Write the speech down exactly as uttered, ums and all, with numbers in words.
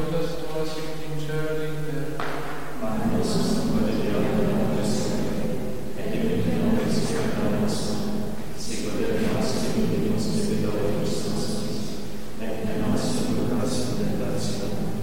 aiuta situazioni incerte. Ma nel nostro sapore di ogni persona e diventi noi rischiamo la nostra, si godere i nostri e i nostri debitatori nostri, e le nostre occasioni tentazioni.